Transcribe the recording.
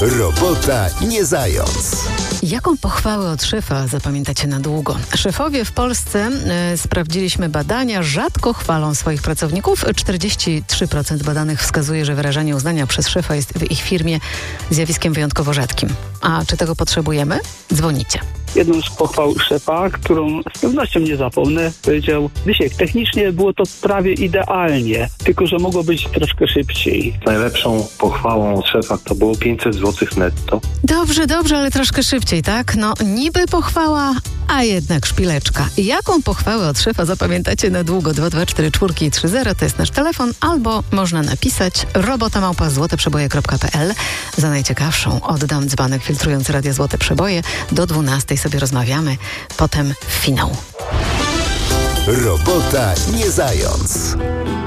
Robota nie zając. Jaką pochwałę od szefa zapamiętacie na długo? Szefowie w Polsce, sprawdziliśmy badania, rzadko chwalą swoich pracowników. 43% badanych wskazuje, że wyrażanie uznania przez szefa jest w ich firmie zjawiskiem wyjątkowo rzadkim. A czy tego potrzebujemy? Dzwonicie. Jedną z pochwał szefa, którą z pewnością nie zapomnę, powiedział: Dysiek, technicznie było to prawie idealnie, tylko że mogło być troszkę szybciej. Najlepszą pochwałą od szefa to było 500 zł netto. Dobrze, ale troszkę szybciej, tak? No, niby pochwała, a jednak szpileczka. Jaką pochwałę od szefa zapamiętacie na długo? 22430 to jest nasz telefon, albo można napisać robota@złoteprzeboje.pl. Za najciekawszą oddam dzbanek filtrujący Radia Złote Przeboje. Do 12 sobie rozmawiamy, potem finał. Robota nie zając.